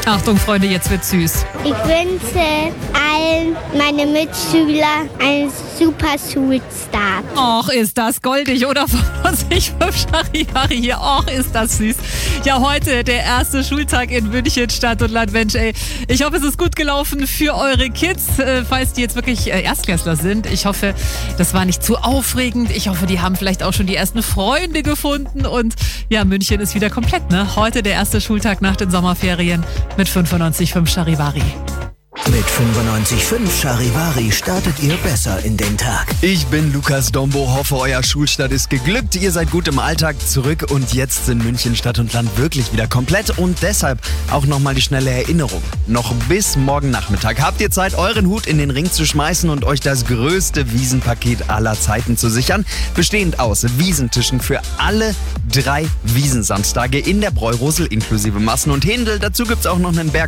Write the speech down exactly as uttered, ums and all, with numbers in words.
Achtung, Freunde, jetzt wird's süß. Ich wünsche allen meine Mitschüler einen super Schulstart. Och, ist das goldig, oder? Von uns ich fünf Charivari hier. Och, ist das süß. Ja, heute der erste Schultag in München, Stadt und Land. Mensch, ey, ich hoffe, es ist gut gelaufen für eure Kids, äh, falls die jetzt wirklich äh, Erstklässler sind. Ich hoffe, das war nicht zu aufregend. Ich hoffe, die haben vielleicht auch schon die ersten Freunde gefunden. Und ja, München ist wieder komplett, ne? Heute der erste Schultag nach den Sommerferien mit fünfundneunzig Komma fünf Charivari. Mit fünfundneunzig Komma fünf Charivari startet ihr besser in den Tag. Ich bin Lukas Dombo, hoffe euer Schulstart ist geglückt. Ihr seid gut im Alltag zurück und jetzt sind München Stadt und Land wirklich wieder komplett und deshalb auch nochmal die schnelle Erinnerung. Noch bis morgen Nachmittag habt ihr Zeit, euren Hut in den Ring zu schmeißen und euch das größte Wiesenpaket aller Zeiten zu sichern. Bestehend aus Wiesentischen für alle drei Wiesensamstage in der Bräurosel inklusive Massen und Händel. Dazu gibt's auch noch einen Berg